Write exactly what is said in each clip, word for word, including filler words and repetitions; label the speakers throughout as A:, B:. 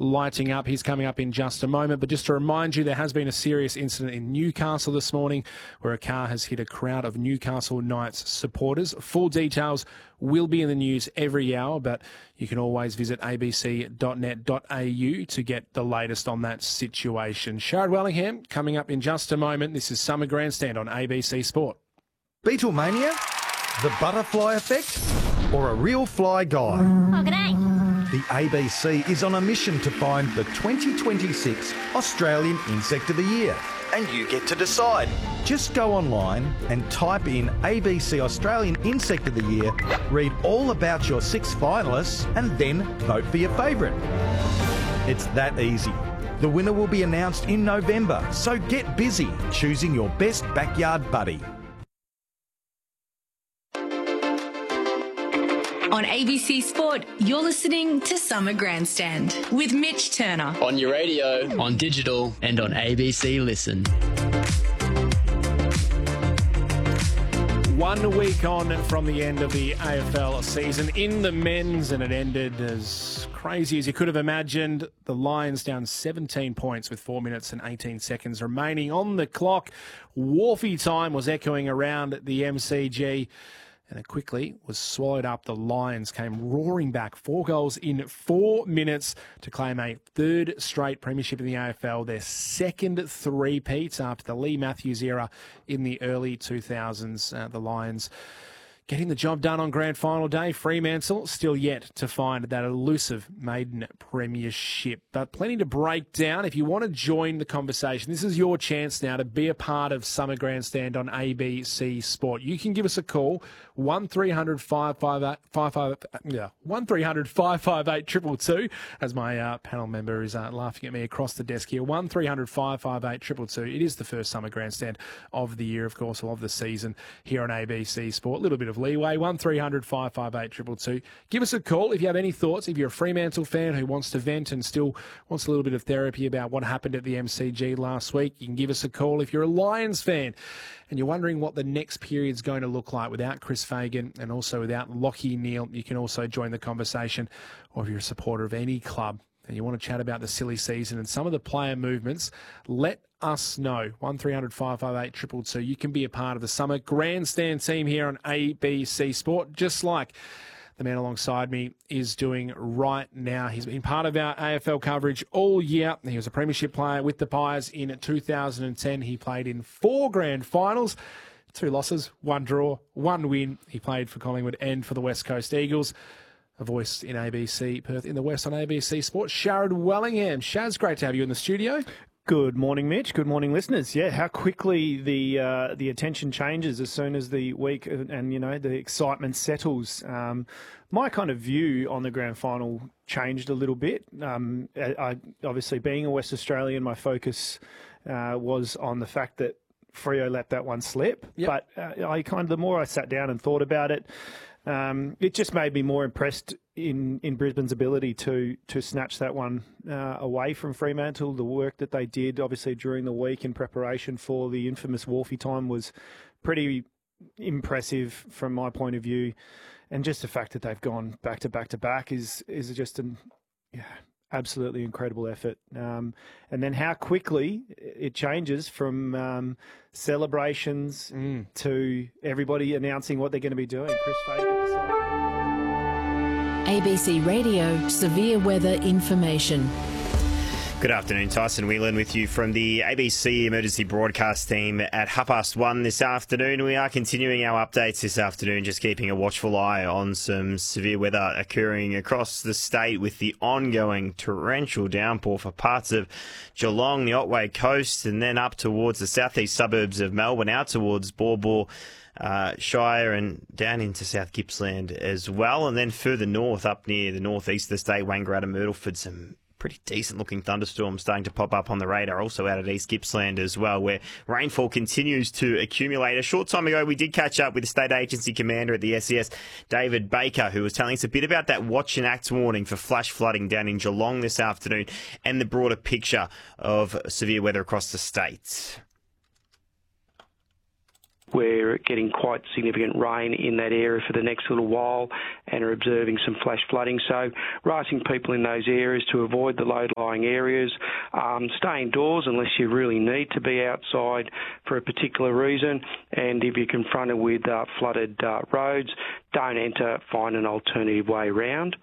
A: lighting up. He's coming up in just a moment. But just to remind you, there has been a serious incident in Newcastle this morning where a car has hit a crowd of Newcastle Knights supporters. Full details will be in the news every hour, but you can always visit a b c dot net dot a u to get the latest on that situation. Sharad Wellingham coming up in just a moment. This is Summer Grandstand on A B C Sport.
B: Beatlemania? The butterfly effect? Or a real fly guy?
C: Oh, g'day.
B: The A B C is on a mission to find the twenty twenty-six Australian Insect of the Year. And you get to decide. Just go online and type in A B C Australian Insect of the Year, read all about your six finalists, and then vote for your favourite. It's that easy. The winner will be announced in November, so get busy choosing your best backyard buddy.
D: On A B C Sport, you're listening to Summer Grandstand with Mitch Turner.
E: On your radio, on digital, and on A B C Listen.
A: One week on from the end of the A F L season in the men's, and it ended as crazy as you could have imagined. The Lions down seventeen points with four minutes and eighteen seconds remaining on the clock. Wharfie time was echoing around the M C G. And it quickly was swallowed up. The Lions came roaring back. Four goals in four minutes to claim a third straight premiership in the A F L. Their second three-peats after the Lee Matthews era in the early two thousands. Uh, the Lions getting the job done on grand final day. Fremantle still yet to find that elusive maiden premiership. But plenty to break down. If you want to join the conversation, this is your chance now to be a part of Summer Grandstand on A B C Sport. You can give us a call, one three hundred five five eight, five five, yeah, one three hundred five five eight two two two, as my uh, panel member is uh, laughing at me across the desk here, one three hundred five five eight two two two. It is the first Summer Grandstand of the year, of course, or of the season here on A B C Sport. A little bit of leeway, one three hundred five five eight two two two. Give us a call if you have any thoughts. If you're a Fremantle fan who wants to vent and still wants a little bit of therapy about what happened at the M C G last week, you can give us a call. If you're a Lions fan and you're wondering what the next period's going to look like without Chris Fagan and also without Lachie Neale, you can also join the conversation. Or if you're a supporter of any club and you want to chat about the silly season and some of the player movements, let us know. one three hundred five five eight two two two. You can be a part of the Summer Grandstand team here on A B C Sport, just like the man alongside me is doing right now. He's been part of our A F L coverage all year. He was a premiership player with the Pies in two thousand ten. He played in four grand finals, two losses, one draw, one win. He played for Collingwood and for the West Coast Eagles. A voice in A B C Perth in the West on A B C Sports. Sharad Wellingham. Shaz, great to have you in the studio.
F: Good morning, Mitch. Good morning, listeners. Yeah, how quickly the uh, the attention changes as soon as the week and, and you know the excitement settles. Um, my kind of view on the grand final changed a little bit. Um, I, I, obviously, being a West Australian, my focus uh, was on the fact that Freo let that one slip.
A: Yep.
F: But uh, I kind of the more I sat down and thought about it, Um, it just made me more impressed in, in Brisbane's ability to to snatch that one uh, away from Fremantle. The work that they did, obviously, during the week in preparation for the infamous Wharfie time was pretty impressive from my point of view. And just the fact that they've gone back to back to back is is just an yeah, absolutely incredible effort. Um, and then how quickly it changes from um, celebrations
A: Mm.
F: to everybody announcing what they're going to be doing. Chris Fagan.
D: A B C Radio Severe Weather Information.
G: Good afternoon, Tyson Whelan with you from the A B C Emergency Broadcast team at half past one this afternoon. We are continuing our updates this afternoon, just keeping a watchful eye on some severe weather occurring across the state with the ongoing torrential downpour for parts of Geelong, the Otway coast, and then up towards the southeast suburbs of Melbourne, out towards Baw Baw, Uh, Shire and down into South Gippsland as well. And then further north, up near the northeast of the state, Wangaratta, Myrtleford, some pretty decent-looking thunderstorms starting to pop up on the radar, also out at East Gippsland as well, where rainfall continues to accumulate. A short time ago, we did catch up with the State Agency Commander at the S E S, David Baker, who was telling us a bit about that watch and act warning for flash flooding down in Geelong this afternoon and the broader picture of severe weather across the state.
C: we're getting quite significant rain in that area for the next little while and are observing some flash flooding. So we're asking people in those areas to avoid the low-lying areas, um, stay indoors unless you really need to be outside for a particular reason, and if you're confronted with uh, flooded uh, roads, don't enter, find an alternative way round.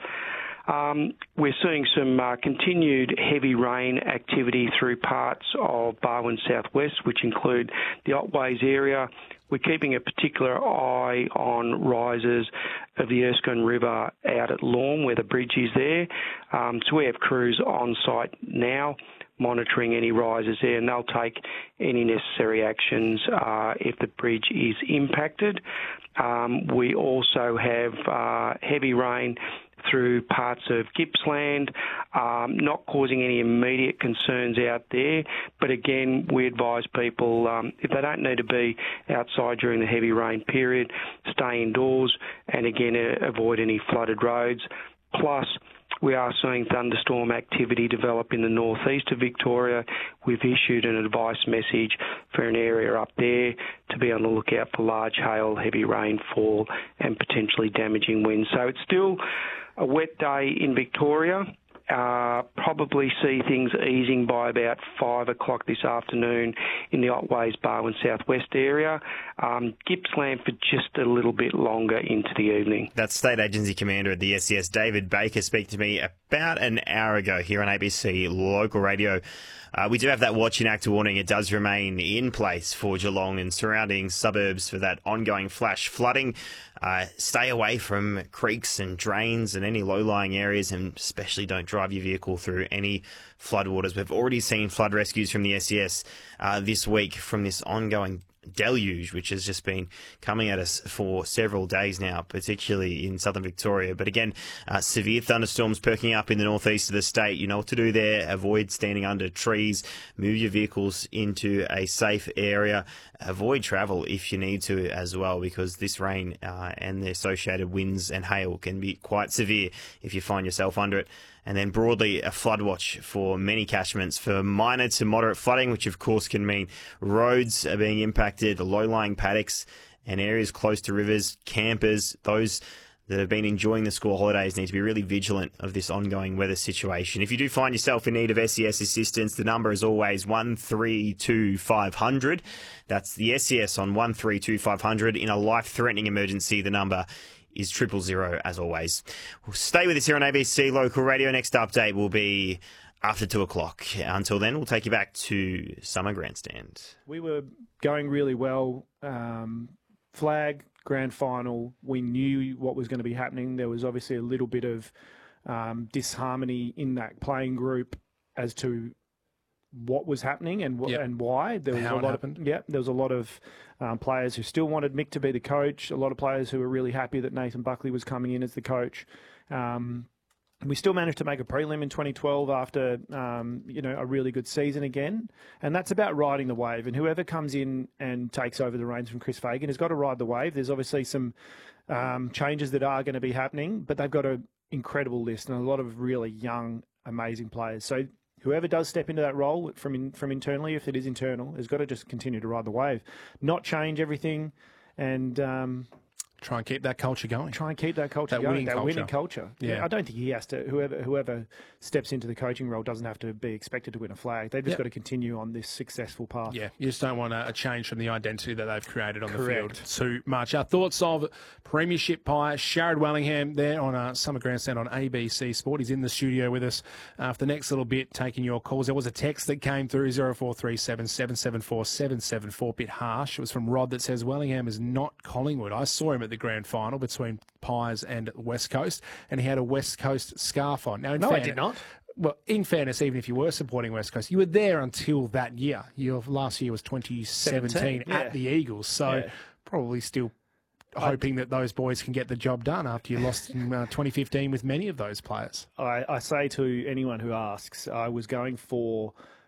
C: Um, we're seeing some uh, continued heavy rain activity through parts of Barwon Southwest, which include the Otways area. We're keeping a particular eye on rises of the Erskine River out at Lorne, where the bridge is there. Um, so we have crews on site now monitoring any rises there, and they'll take any necessary actions uh, if the bridge is impacted. Um, we also have uh, heavy rain through parts of Gippsland, um, not causing any immediate concerns out there. But again, we advise people, um, if they don't need to be outside during the heavy rain period, stay indoors and again, uh, avoid any flooded roads. Plus, we are seeing thunderstorm activity develop in the northeast of Victoria. We've issued an advice message for an area up there to be on the lookout for large hail, heavy rainfall and potentially damaging winds. So it's still a wet day in Victoria. Uh, probably see things easing by about five o'clock this afternoon in the Otways, Barwon Southwest area. Um, Gippsland for just a little bit longer into the evening.
G: That's State Agency Commander at the S C S, David Baker, speaking to me about an hour ago here on A B C Local Radio. Uh, we do have that watch and act warning. It does remain in place for Geelong and surrounding suburbs for that ongoing flash flooding. Uh, stay away from creeks and drains and any low-lying areas, and especially don't drive your vehicle through any floodwaters. We've already seen flood rescues from the S C S uh, this week from this ongoing deluge, which has just been coming at us for several days now, particularly in southern Victoria. But again, uh, severe thunderstorms perking up in the northeast of the state. You know what to do there. Avoid standing under trees. Move your vehicles into a safe area. Avoid travel if you need to as well, because this rain uh, and the associated winds and hail can be quite severe if you find yourself under it. And then broadly, a flood watch for many catchments for minor to moderate flooding, which of course can mean roads are being impacted, low-lying paddocks and areas close to rivers, campers, those that have been enjoying the school holidays need to be really vigilant of this ongoing weather situation. If you do find yourself in need of S C S assistance, the number is always one three two five zero zero. That's the S C S on one three two five zero zero. In a life-threatening emergency, the number is triple zero as always. Well, stay with us here on A B C Local Radio. Next update will be after two o'clock. Until then, we'll take you back to Summer Grandstand.
F: We were going really well. Um, flag, grand final, we knew what was going to be happening. There was obviously a little bit of um, disharmony in that playing group as to what was happening and wh-
A: yep.
F: and why. There was
A: How
F: a
A: it
F: lot
A: happened.
F: Of, yeah, there was a lot of um, players who still wanted Mick to be the coach. A lot of players who were really happy that Nathan Buckley was coming in as the coach. Um, we still managed to make a prelim in twenty twelve after um, you know a really good season again, and that's about riding the wave. And whoever comes in and takes over the reins from Chris Fagan has got to ride the wave. There's obviously some um, changes that are going to be happening, but they've got an incredible list and a lot of really young, amazing players. So whoever does step into that role from in, from internally, if it is internal, has got to just continue to ride the wave, not change everything, and um,
A: Try and keep that culture going.
F: Try and keep that culture
A: That
F: going.
A: winning
F: that
A: culture.
F: winning culture.
A: Yeah.
F: I don't think he has to. Whoever whoever steps into the coaching role doesn't have to be expected to win a flag. They've just
A: Yep.
F: got to continue on this successful path.
A: Yeah, you just don't want a, a change from the identity that they've created on
F: Correct.
A: the field too much. Our thoughts of Premiership Pie, Sharad Wellingham there on a Summer Grandstand on A B C Sport. He's in the studio with us uh, for the next little bit, taking your calls. There was a text that came through, zero four three seven, seven seven four, seven seven four, bit harsh. It was from Rod that says, Wellingham is not Collingwood. I saw him at the grand final between Pies and West Coast, and he had a West Coast scarf on. Now, in
F: No, I
A: fairness-
F: did not.
A: Well, in fairness, even if you were supporting West Coast, you were there until that year. Your last year was twenty seventeen
F: seventeen, yeah.
A: at the Eagles, so
F: Yeah.
A: probably still hoping that those boys can get the job done after you lost in uh, twenty fifteen with many of those players.
F: I, I say to anyone who asks, I was going for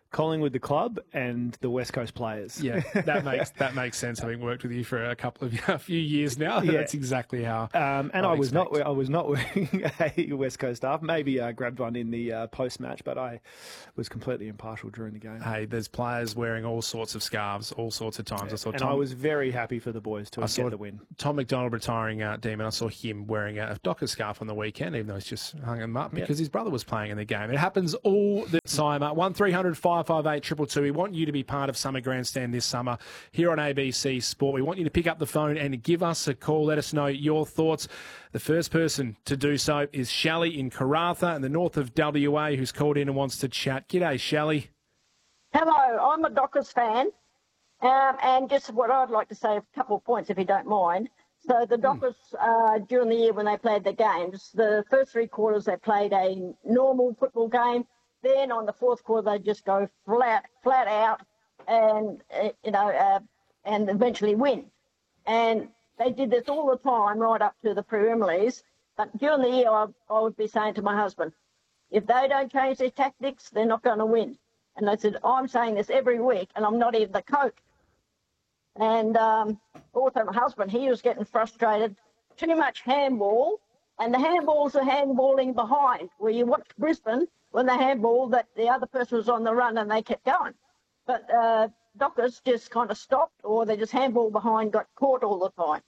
F: Collingwood, the club, and the West Coast players.
A: Yeah, that makes that makes sense. Having worked with you for a couple of a few years now, yeah. That's exactly how.
F: Um, and
A: I'd
F: I was
A: expect.
F: not I was not wearing a West Coast staff. Maybe I grabbed one in the uh, post match, but I was completely impartial during the game.
A: Hey, there's players wearing all sorts of scarves, all sorts of times.
F: Yeah.
A: I saw,
F: and
A: Tom,
F: I was very happy for the boys to
A: I
F: get
A: saw
F: the win.
A: Tom McDonald retiring out, Demon. I saw him wearing a Dockers scarf on the weekend, even though he's just hung him up because yep. his brother was playing in the game. It happens all the time. one three hundred, five five eight, two two two. We want you to be part of Summer Grandstand this summer here on A B C Sport. We want you to pick up the phone and give us a call. Let us know your thoughts. The first person to do so is Shelley in Karratha in the north of W A, who's called in and wants to chat. G'day, Shelley.
H: Hello, I'm a Dockers fan. Um, and just what I'd like to say, a couple of points if you don't mind. So the Dockers, uh, during the year when they played their games, the first three quarters they played a normal football game. Then on the fourth quarter, they just go flat, flat out, and uh, you know, uh, and eventually win. And they did this all the time, right up to the preliminaries. But during the year, I, I would be saying to my husband, if they don't change their tactics, they're not going to win. And I said, I'm saying this every week, and I'm not even the coach. And um, also my husband, he was getting frustrated. Too much handball, and the handballs are handballing behind. Where you watch Brisbane, when they handball, that the other person was on the run and they kept going. But uh, Dockers just kind of stopped, or they just handball behind, got caught all the time.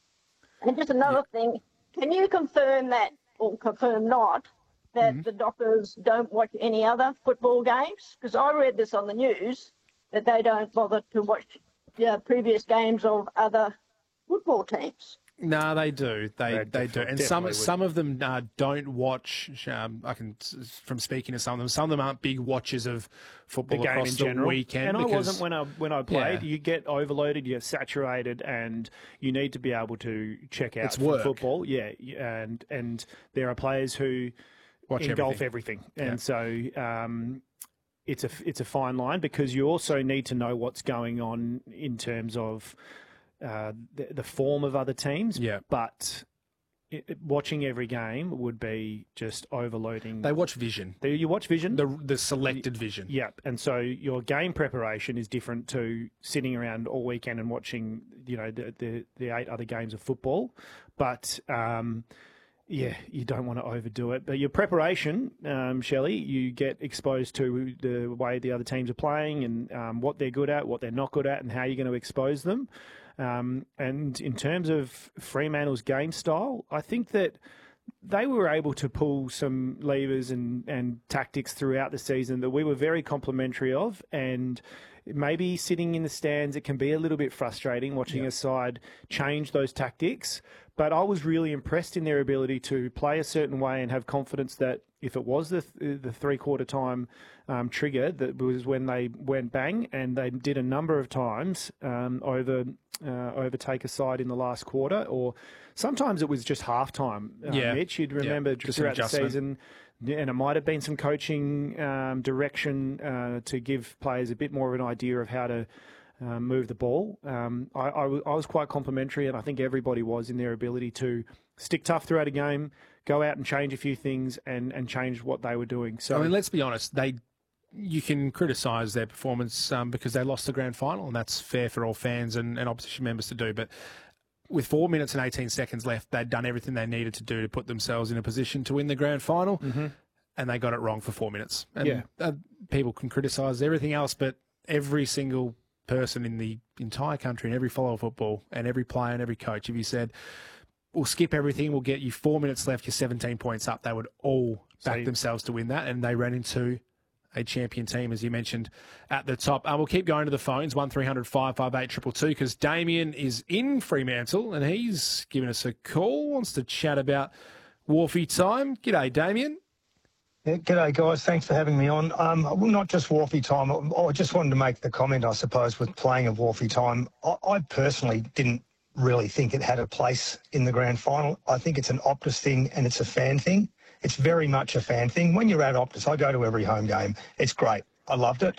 H: And just another yeah. thing, can you confirm that, or confirm not, that mm-hmm. the Dockers don't watch any other football games? Because I read this on the news, that they don't bother to watch uh, previous games of other football teams.
A: No, they do. They
F: They
A: they do, and some
F: would.
A: some of them uh, don't watch. Um, I can from speaking to some of them. Some of them aren't big watchers of football
F: the game
A: across
F: in
A: the
F: general.
A: weekend.
F: And
A: because,
F: I wasn't when I when I played.
A: Yeah.
F: You get overloaded, you get saturated, and you need to be able to check out
A: It's
F: for
A: work.
F: football. Yeah, and and there are players who
A: Watch
F: engulf
A: everything.
F: everything, and
A: Yeah.
F: so. Um, it's a it's a fine line because you also need to know what's going on in terms of uh, the, the form of other teams.
A: Yeah.
F: But it, it- watching every game would be just overloading.
A: They watch vision,
F: Do you watch Vision?
A: the the selected vision.
F: Yeah, and so your game preparation is different to sitting around all weekend and watching, you know, the the, the eight other games of football. But um, yeah, you don't want to overdo it. But your preparation, um, Shelley, you get exposed to the way the other teams are playing and um, what they're good at, what they're not good at, and how you're going to expose them. Um, and in terms of Fremantle's game style, I think that they were able to pull some levers and, and tactics throughout the season that we were very complimentary of. And maybe sitting in the stands, it can be a little bit frustrating watching
A: Yeah.
F: a side change those tactics. But I was really impressed in their ability to play a certain way and have confidence that if it was the th- the three quarter time um, trigger, that was when they went bang, and they did a number of times um, over uh, overtake a side in the last quarter, or sometimes it was just halftime. Uh,
A: Yeah.
F: Mitch, you'd remember
A: Yeah. Just an
F: throughout the
A: adjustment.
F: season. Yeah, and it might have been some coaching um, direction uh, to give players a bit more of an idea of how to uh, move the ball. Um, I, I, w- I was quite complimentary, and I think everybody was in their ability to stick tough throughout a game, go out and change a few things, and, and change what they were doing. So
A: I mean, let's be honest. They, you can criticise their performance um, because they lost the grand final, and that's fair for all fans and, and opposition members to do. But with four minutes and eighteen seconds left, they'd done everything they needed to do to put themselves in a position to win the grand final,
F: Mhm.
A: and they got it wrong for four minutes. And
F: Yeah.
A: uh, people can criticise everything else, but every single person in the entire country and every follower of football and every player and every coach, if you said, we'll skip everything, we'll get you four minutes left, you're seventeen points up, they would all back
F: So-
A: themselves to win that, and they ran into a champion team, as you mentioned, at the top. Uh, we'll keep going to the phones, one three hundred, five five eight, two two two, because Damien is in Fremantle, and he's given us a call, wants to chat about Wharfie time. G'day, Damien.
I: Yeah, g'day, guys. Thanks for having me on. Um, well, not just Wharfie time. I I just wanted to make the comment, I suppose, with playing of Wharfie time. I, I personally didn't really think it had a place in the grand final. I think it's an Optus thing and it's a fan thing. It's very much a fan thing. When you're at Optus, I go to every home game. It's great. I loved it.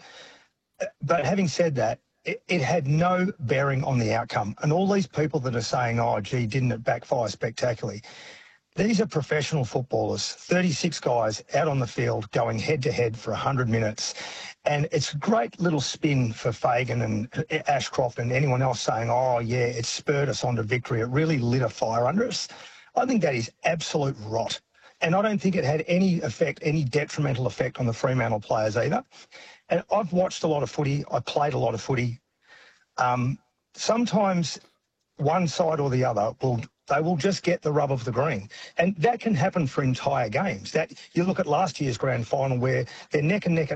I: But having said that, it, it had no bearing on the outcome. And all these people that are saying, oh, gee, didn't it backfire spectacularly? These are professional footballers, thirty-six guys out on the field going head-to-head for one hundred minutes. And it's a great little spin for Fagan and Ashcroft and anyone else saying, oh, yeah, it spurred us on to victory. It really lit a fire under us. I think that is absolute rot. And I don't think it had any effect, any detrimental effect on the Fremantle players either. And I've watched a lot of footy. I played a lot of footy. Um, sometimes one side or the other will they will just get the rub of the green. And that can happen for entire games. That you look at last year's grand final where they're neck and neck at